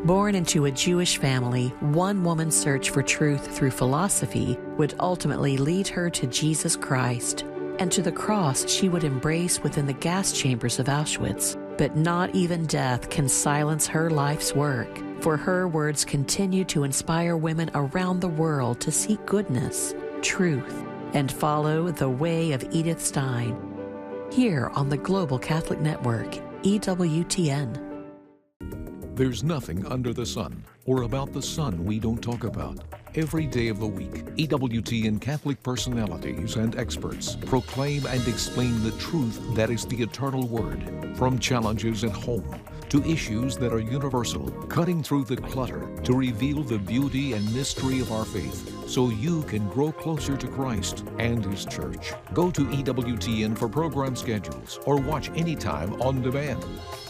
Born into a Jewish family, one woman's search for truth through philosophy would ultimately lead her to Jesus Christ and to the cross she would embrace within the gas chambers of Auschwitz. But not even death can silence her life's work, for her words continue to inspire women around the world to seek goodness, truth, and follow the way of Edith Stein. Here on the Global Catholic Network, EWTN. There's nothing under the sun or about the sun we don't talk about. Every day of the week, EWTN Catholic personalities and experts proclaim and explain the truth that is the eternal word. From challenges at home to issues that are universal, cutting through the clutter to reveal the beauty and mystery of our faith so you can grow closer to Christ and His Church. Go to EWTN for program schedules or watch anytime on demand.